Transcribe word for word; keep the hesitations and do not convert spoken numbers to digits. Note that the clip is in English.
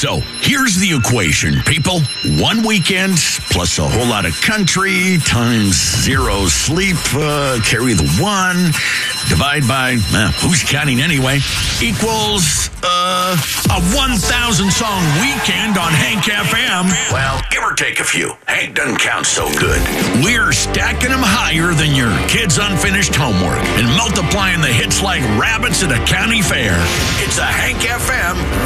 So here's the equation, people. One weekend plus a whole lot of country times zero sleep, uh, carry the one, divide by, uh, who's counting anyway, equals uh, a one thousand song weekend on Hank F M. Well, give or take a few. Hank doesn't count so good. We're stacking them higher than your kid's unfinished homework and multiplying the hits like rabbits at a county fair. It's a Hank F M